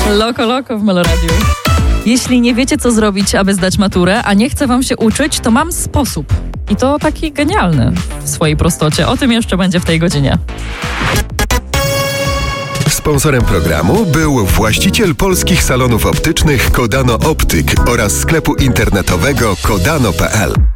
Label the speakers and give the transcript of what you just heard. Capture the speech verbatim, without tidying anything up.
Speaker 1: Loko Loko w Meloradiu. Jeśli nie wiecie, co zrobić, aby zdać maturę, a nie chce wam się uczyć, to mam sposób. I to taki genialny w swojej prostocie. O tym jeszcze będzie w tej godzinie.
Speaker 2: Sponsorem programu był właściciel polskich salonów optycznych Kodano Optyk oraz sklepu internetowego kodano kropka p l.